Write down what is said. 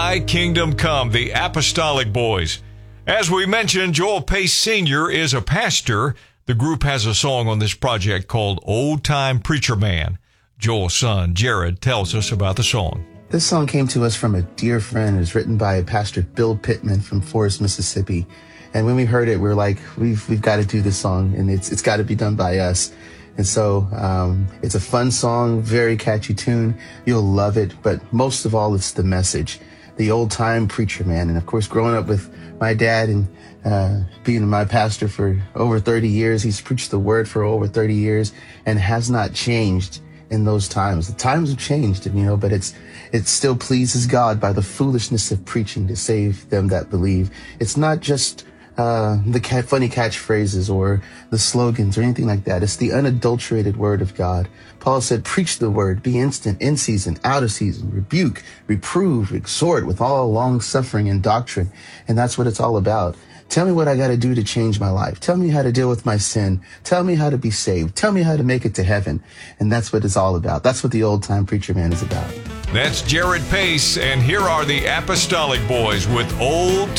Thy Kingdom Come, the Apostolic Boys. As we mentioned, Joel Pace Sr. is a pastor. The group has a song on this project called Old Time Preacher Man. Joel's son, Jared, tells us about the song. This song came to us from a dear friend. It was written by Pastor Bill Pittman from Forest, Mississippi. And when we heard it, we were like, we've got to do this song, and it's got to be done by us. And so it's a fun song, very catchy tune. You'll love it. But most of all, it's the message, the old time preacher man. And of course, growing up with my dad and being my pastor for over 30 years, he's preached the word for over 30 years and has not changed in those times. The times have changed, but it still pleases God by the foolishness of preaching to save them that believe. It's not just the funny catchphrases or the slogans or anything like that. It's the unadulterated word of God. Paul said, preach the word, be instant, in season, out of season, rebuke, reprove, exhort with all long suffering and doctrine. And that's what it's all about. Tell me what I got to do to change my life. Tell me how to deal with my sin. Tell me how to be saved. Tell me how to make it to heaven. And that's what it's all about. That's what the old time preacher man is about. That's Jared Pace, and here are the Apostolic Boys with Old